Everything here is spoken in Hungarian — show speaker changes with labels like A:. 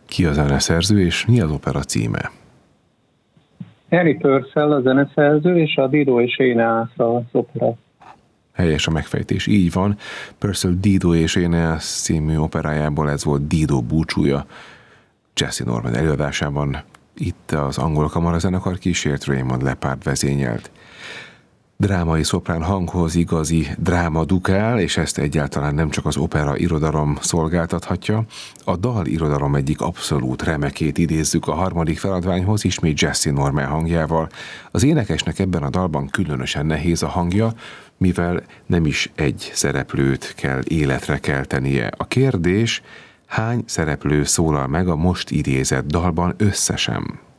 A: Ki a zeneszerző, és mi az opera címe?
B: Harry Purcell a zeneszerző, és a Dido és Éneász az opera.
A: Helyes a megfejtés, így van. Purcell Dido és Éneász című operájából ez volt Dido búcsúja. Jessye Norman előadásában itt az angol kamarazenekar kísért, Raymond Lepard vezényelt. Drámai szoprán hanghoz igazi dráma dukál, és ezt egyáltalán nem csak az opera irodalom szolgáltathatja. A dal irodalom egyik abszolút remekét idézzük a harmadik feladványhoz, ismét Jessye Norman hangjával. Az énekesnek ebben a dalban különösen nehéz a hangja, mivel nem is egy szereplőt kell életre keltenie. A kérdés, hány szereplő szólal meg a most idézett dalban összesen?